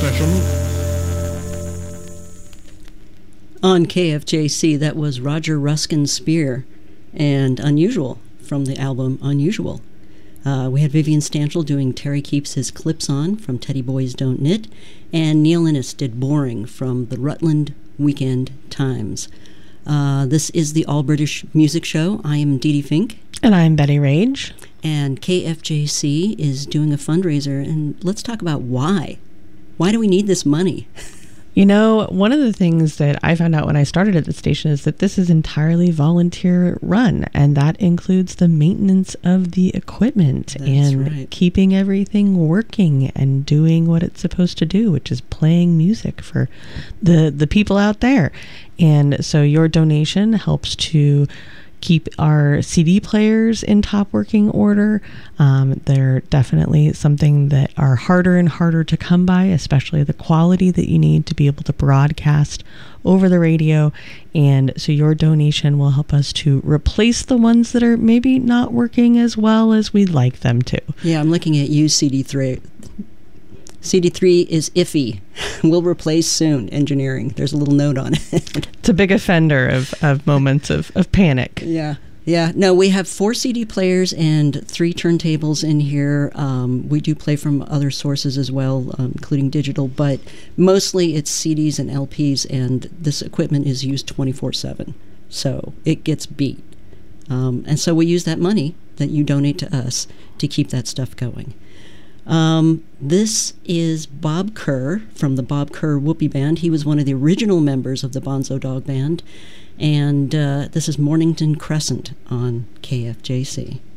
special meat. On KFJC, that was Roger Ruskin Spear and Unusual from the album Unusual. We had Vivian Stanchel doing Terry Keeps His Clips On from Teddy Boys Don't Knit, and Neil Innes did Boring from the Rutland Weekend Times. This is the All British Music Show. I am Dee Dee Fink. And I'm Betty Rage. And KFJC is doing a fundraiser, and let's talk about why. Why do we need this money? You know, one of the things that I found out when I started at the station is that this is entirely volunteer run, and that includes the maintenance of the equipment keeping everything working and doing what it's supposed to do, which is playing music for the people out there. And so your donation helps to keep our CD players in top working order. They're definitely something that are harder and harder to come by, especially the quality that you need to be able to broadcast over the radio. And so your donation will help us to replace the ones that are maybe not working as well as we'd like them to. Yeah, I'm looking at you, CD3. CD3 is iffy. We'll replace soon. Engineering. There's a little note on it. It's a big offender of moments of panic. Yeah. No, we have 4 CD players and 3 turntables in here. We do play from other sources as well, including digital, but mostly it's CDs and LPs, and this equipment is used 24/7. So it gets beat. And so we use that money that you donate to us to keep that stuff going. This is Bob Kerr from the Bob Kerr Whoopee Band. He was one of the original members of the Bonzo Dog Band. And this is Mornington Crescent on KFJC.